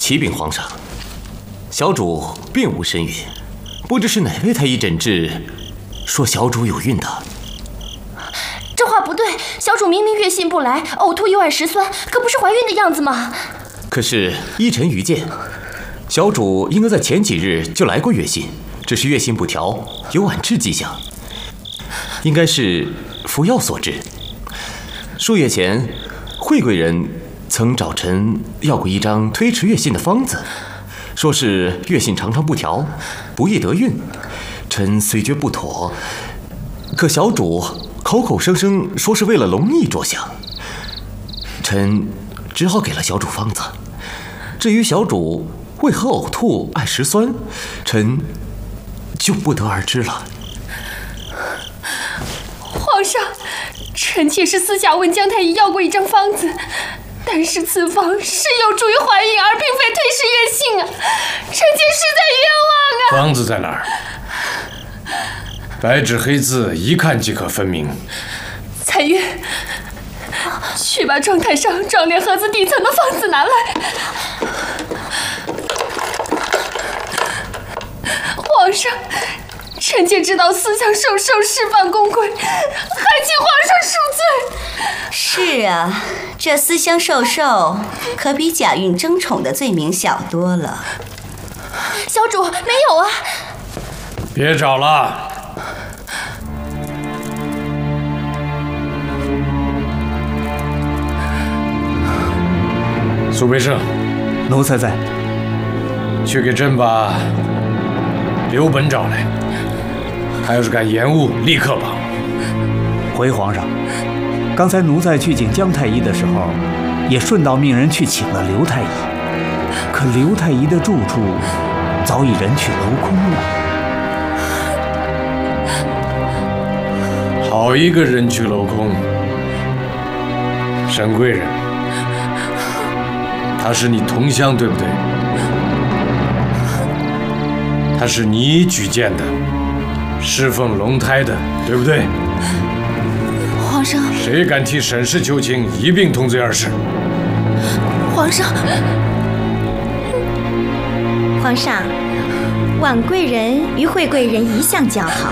启禀皇上，小主并无身孕，不知是哪位太医诊治，说小主有孕的。 这话不对，小主明明月信不来，呕吐有耳石酸，可不是怀孕的样子吗？ 可是依臣愚见，小主应该在前几日就来过月信，只是月信不调，有晚至迹象，应该是服药所致。数月前，惠贵人曾找臣要过一张推迟月信的方子，说是月信常常不调，不易得孕。臣虽觉不妥，可小主口口声声说是为了龙逆着想，臣只好给了小主方子。至于小主为何呕吐爱石酸，臣就不得而知了。 皇上，臣妾是私下问姜太医要过一张方子，但是此方是有助于怀孕，而并非推迟月信啊！臣妾实在冤枉啊！ 方子在哪儿？白纸黑字，一看即可分明。 彩云，去把窗台上装殓盒子底层的方子拿来。皇上，臣妾知道思想受受释放公规，还请皇上恕罪。 是啊，这思乡受受可比假孕争宠的罪名小多了。 小主没有啊！ 别找了。苏培盛， 奴才在。 去给朕把刘本找来，他要是敢延误，立刻绑。 回皇上，刚才奴才去请姜太医的时候，也顺道命人去请了刘太医，可刘太医的住处早已人去楼空了。 好一个人去楼空！沈贵人，他是你同乡对不对？他是你举荐的，侍奉龙胎的，对不对？ 皇上， 谁敢替沈氏求情，一并同罪2事。 皇上， 皇上，婉贵人与惠贵人一向交好，